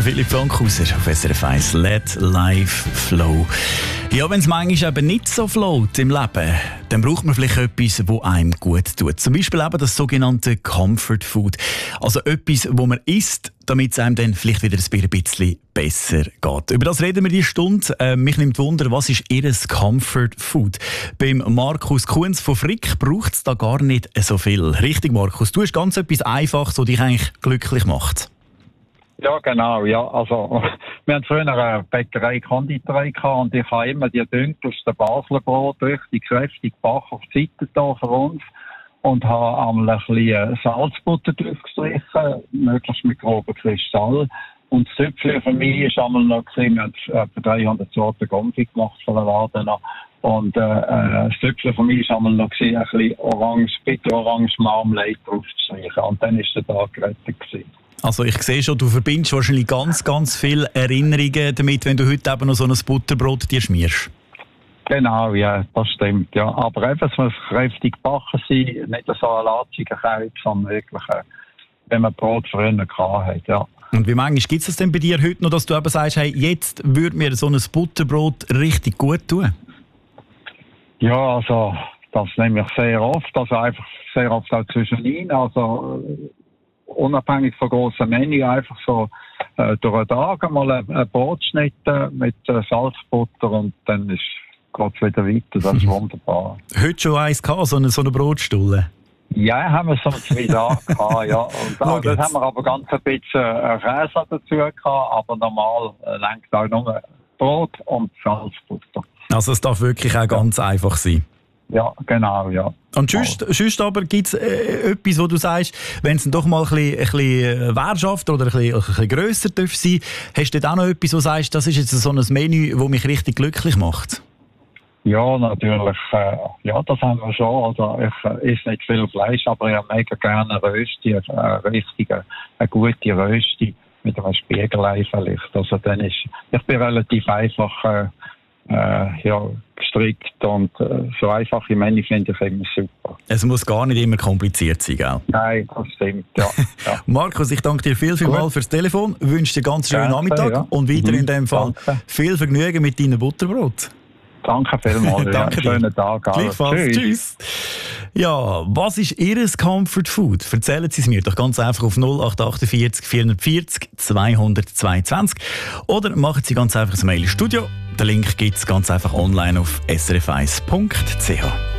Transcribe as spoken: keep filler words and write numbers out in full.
Philipp Frankhauser auf S R F eins. Let Life Flow. Ja, wenn es manchmal eben nicht so float im Leben, dann braucht man vielleicht etwas, das einem gut tut. Zum Beispiel eben das sogenannte Comfort Food. Also etwas, wo man isst, damit es einem dann vielleicht wieder ein bisschen besser geht. Über das reden wir diese Stunde. Äh, mich nimmt Wunder, was ist Ihr Comfort Food? Beim Markus Kunz von Frick braucht es da gar nicht so viel. Richtig, Markus? Du hast ganz etwas Einfaches, was dich eigentlich glücklich macht. Ja, genau, ja. Also, wir haben früher eine Bäckerei, Konditorei gehabt und ich habe immer die dünkelsten Basler Brot richtig kräftig gebacken auf die Seite da für uns und habe einmal ein bisschen Salzbutter draufgestrichen, möglichst mit groben Kristall. Und das Zöpfchen für mich war einmal noch gesehen, wir haben etwa dreihundert Sorten Gomfi gemacht von der Laden an. Und äh, das Zöpfchen für mich war einmal noch gesehen, ein bisschen orange, bitter orange Marmelade draufzustreichen. Und dann war der Tag gerettet gewesen. Also ich sehe schon, du verbindest wahrscheinlich ganz, ganz viele Erinnerungen damit, wenn du heute eben noch so ein Butterbrot dir schmierst. Genau, ja, das stimmt, ja. Aber eben, es muss kräftig gebacken sein, nicht so ein latschiger Käse, sondern wirklich, wenn man Brot früher hatte, ja. Und wie manchmal gibt es das denn bei dir heute noch, dass du eben sagst, hey, jetzt würde mir so ein Butterbrot richtig gut tun? Ja, also, das nehme ich sehr oft, also einfach sehr oft auch zwischenin, also unabhängig von grossen Menü, einfach so äh, durch den Tag mal ein Brot schneiden mit äh, Salzbutter und dann ist geht es wieder weiter. Das ist wunderbar. Heute schon eins gehabt, so eine, so eine Brotstulle? Ja, haben wir so zwei da gehabt, ja. Und ah, das haben wir aber ganz ein bisschen äh, Käse dazu gehabt, aber normal äh, lenkt auch nur Brot und Salzbutter. Also es darf wirklich auch ganz ja. einfach sein? Ja, genau, ja. Und sonst, sonst aber gibt es äh, etwas, wo du sagst, wenn es dann doch mal ein bisschen, ein bisschen Währschaft oder ein bisschen, ein bisschen grösser darf sein, hast du dann auch noch etwas, wo du sagst, das ist jetzt so ein Menü, das mich richtig glücklich macht? Ja, natürlich. Äh, ja, das haben wir schon. Also ich äh, esse nicht viel Fleisch, aber ich habe mega gerne Rösti, eine richtige, eine gute Rösti mit einem Spiegelei vielleicht. Also dann ist, ich bin relativ einfach äh, äh, ja, gestrickt und äh, so einfache Menü finde ich immer super. Es muss gar nicht immer kompliziert sein, gell? Nein, das stimmt, ja. ja. Markus, ich danke dir viel, viel mal fürs Telefon, wünsche dir ganz schönen Danke, Nachmittag ja. und weiter mhm. in dem Fall Danke. viel Vergnügen mit deinem Butterbrot. Danke vielmals. Danke ja. Schönen Tag. Gleichfalls. Tschüss. Tschüss. Ja, was ist Ihr Comfort Food? Erzählen Sie es mir doch ganz einfach auf null acht achtundvierzig vierhundertvierzig zweihundertzweiundzwanzig oder machen Sie ganz einfach ein Mail ins Studio. Den Link gibt es ganz einfach online auf s r f eins punkt c h.